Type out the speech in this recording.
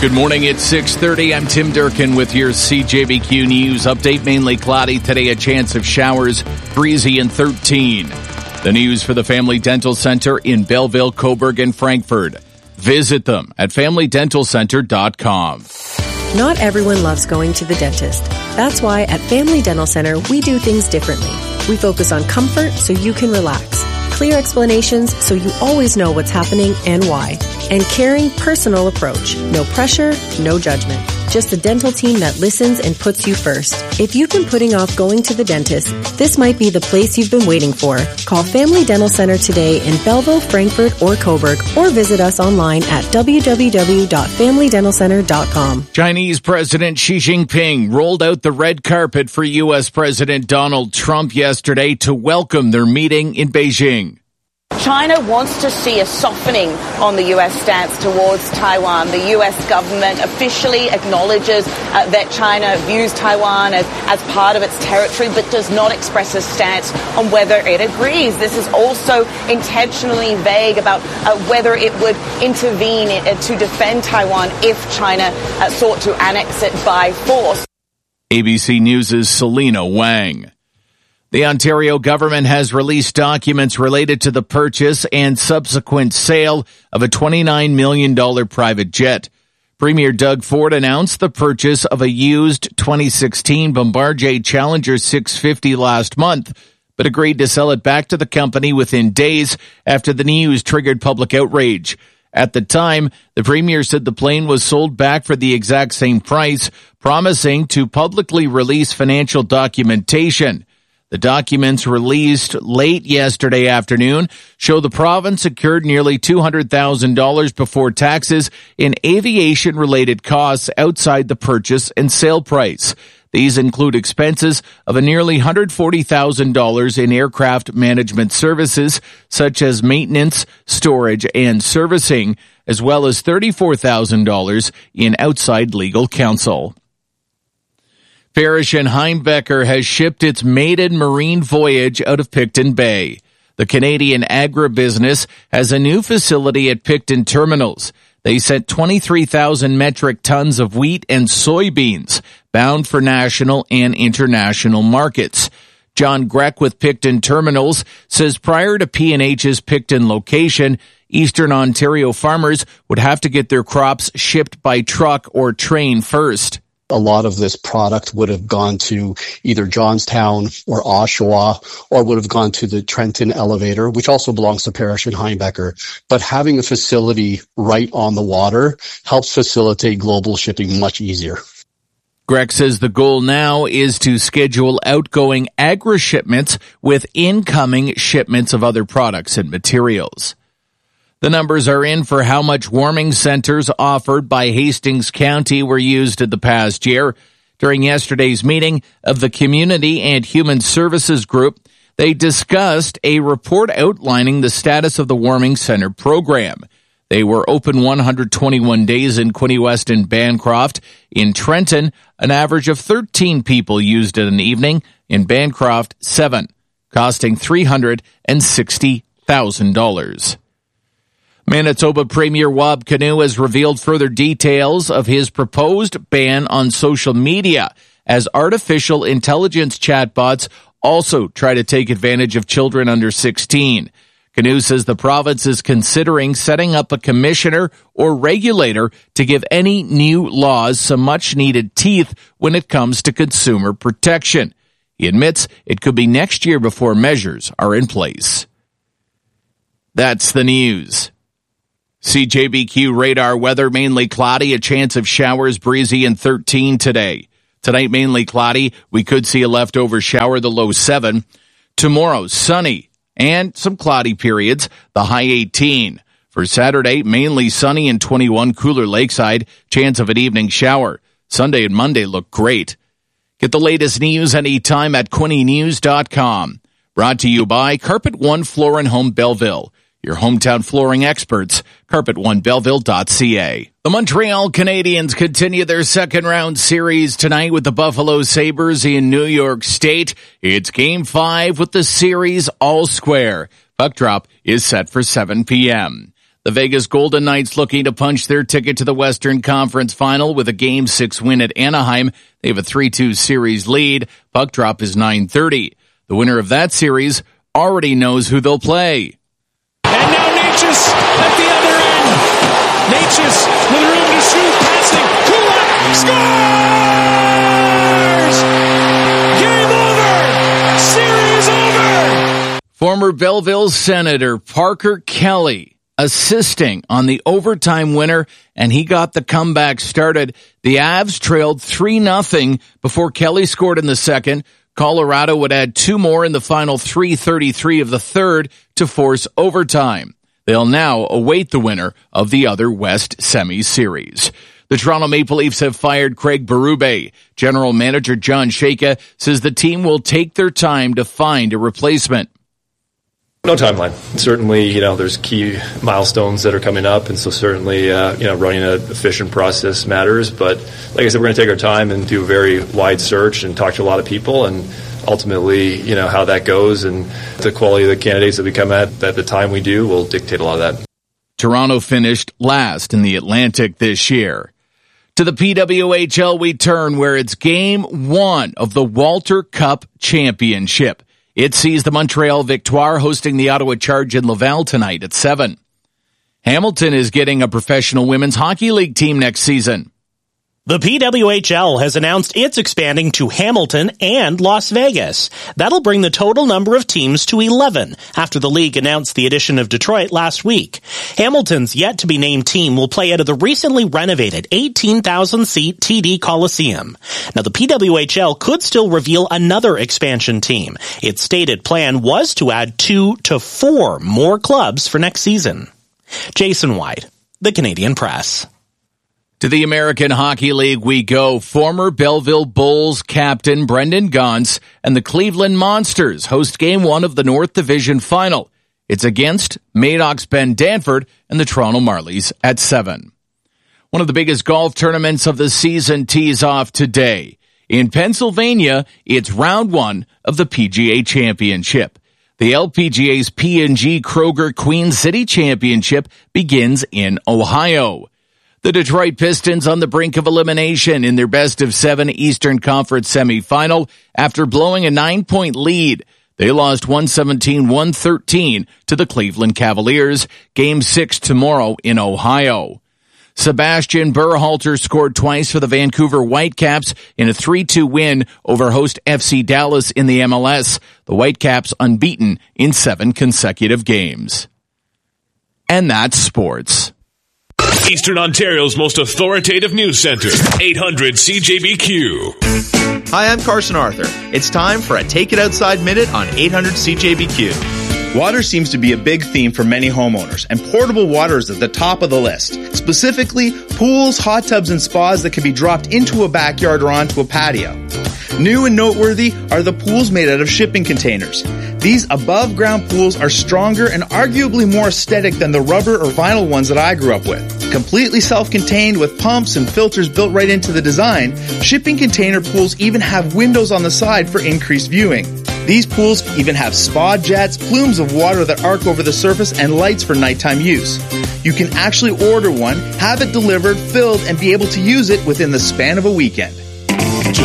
Good morning, it's 6:30. I'm Tim Durkin with your CJBQ News update. Mainly cloudy today, a chance of showers, breezy and 13. The news for the Family Dental Center in Belleville, Cobourg, and Frankfurt. Visit them at FamilyDentalCenter.com. Not everyone loves going to the dentist. That's why at Family Dental Center, we do things differently. We focus on comfort so you can relax, clear explanations so you always know what's happening and why, and caring, personal approach. No pressure, no judgment. Just a dental team that listens and puts you first. If you've been putting off going to the dentist, this might be the place you've been waiting for. Call Family Dental Center today in Belleville, Frankfurt, or Cobourg, or visit us online at www.FamilyDentalCenter.com. Chinese President Xi Jinping rolled out the red carpet for U.S. President Donald Trump yesterday to welcome their meeting in Beijing. China wants to see a softening on the U.S. stance towards Taiwan. The U.S. government officially acknowledges that China views Taiwan as part of its territory, but does not express a stance on whether it agrees. This is also intentionally vague about whether it would intervene to defend Taiwan if China sought to annex it by force. ABC News' Selena Wang. The Ontario government has released documents related to the purchase and subsequent sale of a $29 million private jet. Premier Doug Ford announced the purchase of a used 2016 Bombardier Challenger 650 last month, but agreed to sell it back to the company within days after the news triggered public outrage. At the time, the premier said the plane was sold back for the exact same price, promising to publicly release financial documentation. The documents released late yesterday afternoon show the province incurred nearly $200,000 before taxes in aviation-related costs outside the purchase and sale price. These include expenses of a nearly $140,000 in aircraft management services, such as maintenance, storage, and servicing, as well as $34,000 in outside legal counsel. Farish and Heimbecker has shipped its maiden marine voyage out of Picton Bay. The Canadian agribusiness has a new facility at Picton Terminals. They sent 23,000 metric tons of wheat and soybeans bound for national and international markets. John Greck with Picton Terminals says prior to P&H's Picton location, Eastern Ontario farmers would have to get their crops shipped by truck or train first. A lot of this product would have gone to either Johnstown or Oshawa, or would have gone to the Trenton elevator, which also belongs to Parish and Heimbecker. But having a facility right on the water helps facilitate global shipping much easier. Greg says the goal now is to schedule outgoing agri-shipments with incoming shipments of other products and materials. The numbers are in for how much warming centers offered by Hastings County were used in the past year. During yesterday's meeting of the Community and Human Services Group, they discussed a report outlining the status of the warming center program. They were open 121 days in Quinte West and Bancroft. In Trenton, an average of 13 people used it an evening. In Bancroft, 7, costing $360,000. Manitoba Premier Wab Kinew has revealed further details of his proposed ban on social media as artificial intelligence chatbots also try to take advantage of children under 16. Kinew says the province is considering setting up a commissioner or regulator to give any new laws some much-needed teeth when it comes to consumer protection. He admits it could be next year before measures are in place. That's the news. CJBQ radar weather, mainly cloudy, a chance of showers, breezy, and 13 today. Tonight, mainly cloudy. We could see a leftover shower, the low 7. Tomorrow, sunny and some cloudy periods, the high 18. For Saturday, mainly sunny and 21, cooler lakeside, chance of an evening shower. Sunday and Monday look great. Get the latest news anytime at QuinteNews.com. Brought to you by Carpet One Floor and Home Belleville. Your hometown flooring experts, carpet1belleville.ca. The Montreal Canadiens continue their second-round series tonight with the Buffalo Sabres in New York State. It's Game 5 with the series all square. Puck drop is set for 7 p.m. The Vegas Golden Knights looking to punch their ticket to the Western Conference Final with a Game 6 win at Anaheim. They have a 3-2 series lead. Puck drop is 9:30. The winner of that series already knows who they'll play. And now Necas at the other end. Necas with room to shoot, passing. Kulak scores! Game over! Series over! Former Belleville Senator Parker Kelly assisting on the overtime winner, and he got the comeback started. The Avs trailed 3-0 before Kelly scored in the second. Colorado would add 2 more in the final 3:33 of the third to force overtime. They'll now await the winner of the other West semi-series. The Toronto Maple Leafs have fired Craig Berube. General Manager John Shaka says the team will take their time to find a replacement. No timeline. Certainly, there's key milestones that are coming up, and so certainly, running an efficient process matters. But like I said, we're going to take our time and do a very wide search and talk to a lot of people, and ultimately, how that goes and the quality of the candidates that we come at the time we do will dictate a lot of that. Toronto finished last in the Atlantic this year. To the PWHL we turn, where it's Game 1 of the Walter Cup Championship. It sees the Montreal Victoire hosting the Ottawa Charge in Laval tonight at 7. Hamilton is getting a professional women's hockey league team next season. The PWHL has announced it's expanding to Hamilton and Las Vegas. That'll bring the total number of teams to 11 after the league announced the addition of Detroit last week. Hamilton's yet-to-be-named team will play out of the recently renovated 18,000-seat TD Coliseum. Now, the PWHL could still reveal another expansion team. Its stated plan was to add 2 to 4 more clubs for next season. Jason White, The Canadian Press. To the American Hockey League we go. Former Belleville Bulls captain Brendan Gaunce and the Cleveland Monsters host Game 1 of the North Division Final. It's against Madoff's Ben Danford and the Toronto Marlies at 7. One of the biggest golf tournaments of the season tees off today. In Pennsylvania, it's round 1 of the PGA Championship. The LPGA's P&G Kroger Queen City Championship begins in Ohio. The Detroit Pistons on the brink of elimination in their best-of-7 Eastern Conference semifinal after blowing a 9-point lead. They lost 117-113 to the Cleveland Cavaliers. Game 6 tomorrow in Ohio. Sebastian Berhalter scored twice for the Vancouver Whitecaps in a 3-2 win over host FC Dallas in the MLS. The Whitecaps unbeaten in 7 consecutive games. And that's sports. Eastern Ontario's most authoritative news center, 800 CJBQ. Hi, I'm Carson Arthur. It's time for a Take It Outside Minute on 800 CJBQ. Water seems to be a big theme for many homeowners, and portable water is at the top of the list. Specifically, pools, hot tubs, and spas that can be dropped into a backyard or onto a patio. New and noteworthy are the pools made out of shipping containers. These above-ground pools are stronger and arguably more aesthetic than the rubber or vinyl ones that I grew up with. Completely self-contained with pumps and filters built right into the design, shipping container pools even have windows on the side for increased viewing. These pools even have spa jets, plumes of water that arc over the surface, and lights for nighttime use. You can actually order one, have it delivered, filled, and be able to use it within the span of a weekend.